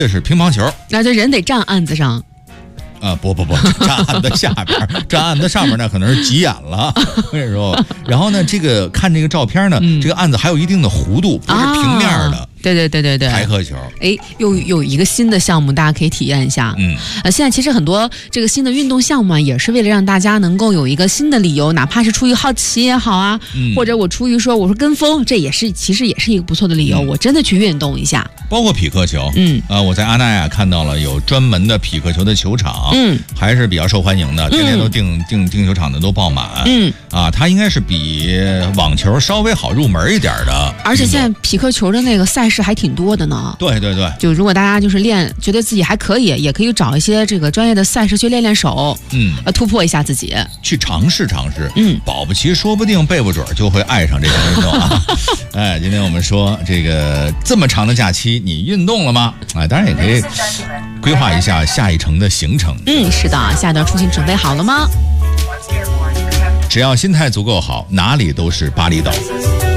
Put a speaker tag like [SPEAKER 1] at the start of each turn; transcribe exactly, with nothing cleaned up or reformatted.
[SPEAKER 1] 这是乒乓球，
[SPEAKER 2] 那这人得站案子上。
[SPEAKER 1] 啊、呃、不不不，站案子下边，站案子上面呢可能是急眼了，我跟你说。然后呢，这个看这个照片呢，嗯、这个案子还有一定的弧度，不是平面的。啊
[SPEAKER 2] 对对对对对，
[SPEAKER 1] 台客球，
[SPEAKER 2] 哎，又有一个新的项目，大家可以体验一下。
[SPEAKER 1] 嗯，
[SPEAKER 2] 呃，现在其实很多这个新的运动项目啊，也是为了让大家能够有一个新的理由，哪怕是出于好奇也好啊，嗯、或者我出于说我说跟风，这也是其实也是一个不错的理由，嗯、我真的去运动一下。
[SPEAKER 1] 包括匹克球，
[SPEAKER 2] 嗯，
[SPEAKER 1] 啊、呃，我在阿那亚看到了有专门的匹克球的球场，
[SPEAKER 2] 嗯，
[SPEAKER 1] 还是比较受欢迎的，天天都订、嗯、订订球场的都爆满，
[SPEAKER 2] 嗯，
[SPEAKER 1] 啊，它应该是比网球稍微好入门一点的，
[SPEAKER 2] 而且现在匹克球的那个赛事还挺多的呢。
[SPEAKER 1] 对对对，
[SPEAKER 2] 就如果大家就是练，觉得自己还可以，也可以找一些这个专业的赛事去练练手，
[SPEAKER 1] 嗯，
[SPEAKER 2] 呃，突破一下自己，
[SPEAKER 1] 去尝试尝试，
[SPEAKER 2] 嗯，
[SPEAKER 1] 保不齐说不定背不准就会爱上这个运动啊。哎，今天我们说这个这么长的假期，你运动了吗？哎，当然也可以规划一下下一程的行程。
[SPEAKER 2] 嗯，是的，下一段出行准备好了吗？
[SPEAKER 1] 只要心态足够好，哪里都是巴厘岛。